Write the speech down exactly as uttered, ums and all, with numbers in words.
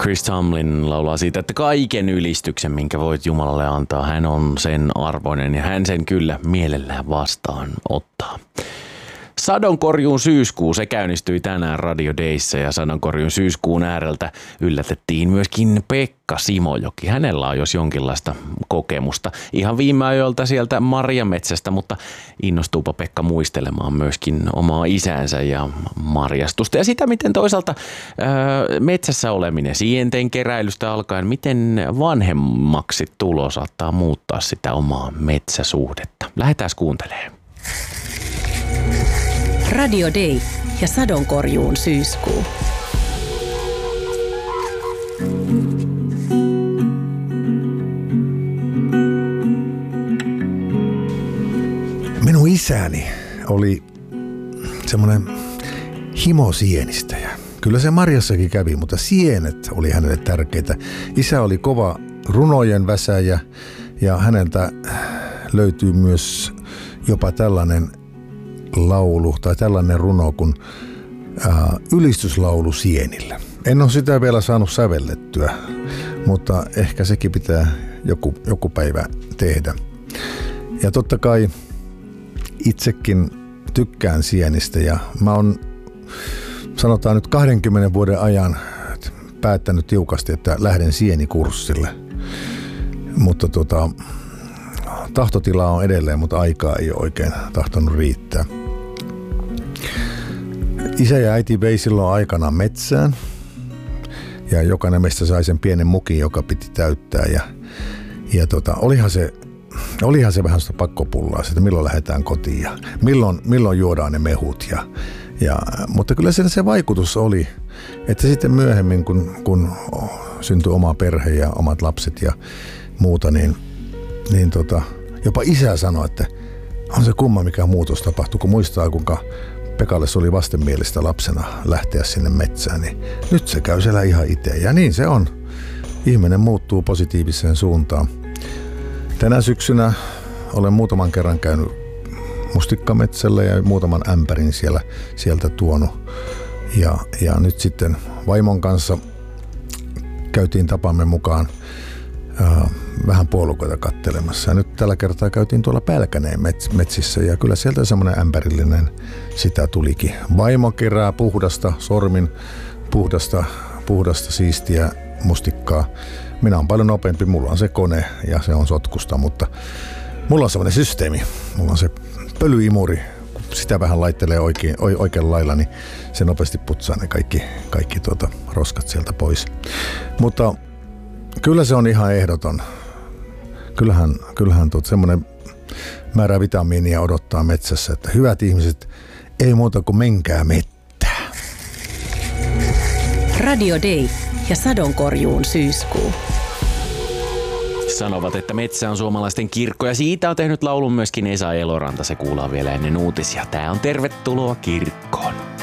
Chris Tomlin laulaa siitä, että kaiken ylistyksen, minkä voit Jumalalle antaa, hän on sen arvoinen ja hän sen kyllä mielellään vastaan ottaa. Sadonkorjuun syyskuu, se käynnistyi tänään Radio Dayssä ja sadonkorjuun syyskuun ääreltä yllätettiin myöskin Pekka Simojoki. Hänellä on jos jonkinlaista kokemusta ihan viime ajoilta sieltä marjametsästä, mutta innostuupa Pekka muistelemaan myöskin omaa isänsä ja marjastusta ja sitä, miten toisaalta ää, metsässä oleminen sienten keräilystä alkaen, miten vanhemmaksi tulo saattaa muuttaa sitä omaa metsäsuhdetta. Lähdetään kuuntelemaan. Radio Day ja sadonkorjuun syyskuu. Minun isäni oli semmoinen himosienistäjä. Kyllä se marjassakin kävi, mutta sienet oli hänelle tärkeitä. Isä oli kova runojen väsäjä ja häneltä löytyy myös jopa tällainen laulu tai tällainen runo kuin ää, ylistyslaulu sienillä. En ole sitä vielä saanut sävellettyä, mutta ehkä sekin pitää joku, joku päivä tehdä. Ja totta kai itsekin tykkään sienistä ja mä oon sanotaan nyt kahdenkymmenen vuoden ajan päättänyt tiukasti, että lähden sienikurssille. Mutta tota, tahtotila on edelleen, mutta aikaa ei ole oikein tahtonut riittää. Isä ja äiti vei silloin aikana metsään ja jokainen meistä sai sen pienen mukin, joka piti täyttää. Ja, ja tota, olihan, se, olihan se vähän sitä pakkopullaa, että milloin lähdetään kotiin ja milloin, milloin juodaan ne mehut. Ja, ja, mutta kyllä se, se vaikutus oli, että sitten myöhemmin, kun, kun syntyi oma perhe ja omat lapset ja muuta, niin, niin tota, jopa isä sanoi, että on se kumma mikä muutos tapahtui, kun muistaa kuinka Pekalle se oli vastenmielistä lapsena lähteä sinne metsään, niin nyt se käy siellä ihan itse. Ja niin se on. Ihminen muuttuu positiiviseen suuntaan. Tänä syksynä olen muutaman kerran käynyt mustikkametsällä ja muutaman ämpärin siellä, sieltä tuonut. Ja, ja nyt sitten vaimon kanssa käytiin tapamme mukaan äh, vähän puolukoita kattelemassa. Ja nyt tällä kertaa käytiin tuolla Pälkäneen metsissä ja kyllä sieltä semmoinen ämpärillinen sitä tulikin. Vaimo kerää puhdasta, sormin puhdasta, puhdasta siistiä mustikkaa. Minä olen paljon nopeampi, mulla on se kone ja se on sotkusta, mutta mulla on semmoinen systeemi. Mulla on se pölyimuri, kun sitä vähän laittelee oikein, oikein lailla, niin se nopeasti putsaa ne kaikki, kaikki tuota roskat sieltä pois. Mutta kyllä se on ihan ehdoton. Kyllähän, kyllähän tuot semmoinen määrä vitamiinia odottaa metsässä, että hyvät ihmiset, ei muuta kuin menkää mettään. Radio Day ja sadonkorjuun syyskuu. Sanovat, että metsä on suomalaisten kirkko ja siitä on tehnyt laulun myöskin Esa Eloranta. Se kuullaan vielä ennen uutisia. Tää on Tervetuloa kirkkoon.